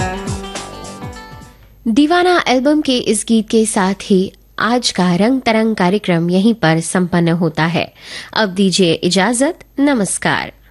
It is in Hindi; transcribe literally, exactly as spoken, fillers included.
दीवाना एल्बम के इस गीत के साथ ही आज का रंग तरंग कार्यक्रम यहीं पर संपन्न होता है। अब दीजिए इजाजत, नमस्कार।